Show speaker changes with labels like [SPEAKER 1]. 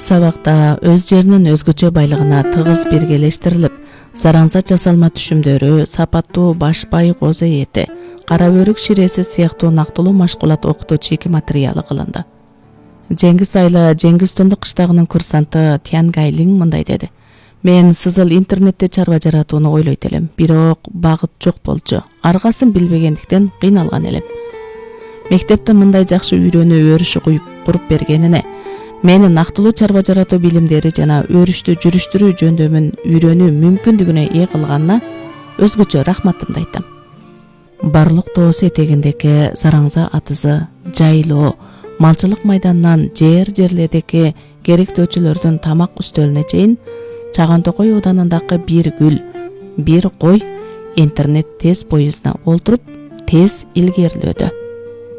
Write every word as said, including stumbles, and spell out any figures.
[SPEAKER 1] сабакта өз жеринин өзгөчө байлыгына тыгыз биргелештирилип, зараңза жасалма түшүмдөрү, сапаттуу баш бай козу эти, кара өрүк ширеси сыяктуу нактылуу машкулат окутуучу эки материалы кылынды. Жеңгиз Айла Жеңгизтондук кыштагынын курсанты Тян Гайлин мындай деди: Мен сызыл интернетте чарба жаратууну ойлойт элем, бирок багыт жок болчу. Аргасын билбегендиктен кыйналган элем. Мектепте мындай жакшы үйрөнүү өрүшү куюп куруп бергенине, мени нактылуу чарба жаратуу билимдери жана өрүштү жүрүштүрүү жөндөмүн үйрөнүү мүмкүндүгүнө ээ кылганына өзгөчө рахматымды айтам. Барлык тоос этегиндеки зараңза атызы, жайлоо, малчылык майданынан жер-жерлердеки керектөөчүлөрдүн тамак үстөлүнө чейин Чаган Токой ооданындагы бир гүл, бир кой интернет тез поездине олтуруп тез илгерилөөдө.